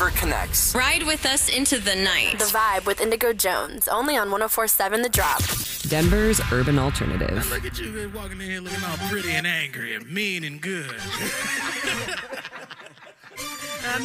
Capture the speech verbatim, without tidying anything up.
Denver connects. Ride with us into the night. The Vibe with Indigo Jones, only on one oh four point seven The Drop. Denver's urban alternative. Now look at you walking in here looking all pretty and angry and mean and good.